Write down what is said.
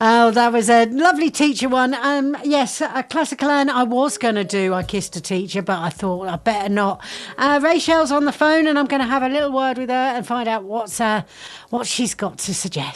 Oh, that was a lovely teacher one. Yes, Classical Anne, I was going to do I Kissed a Teacher, but I thought I better not. Rachel's on the phone and I'm going to have a little word with her and find out what she's got to suggest.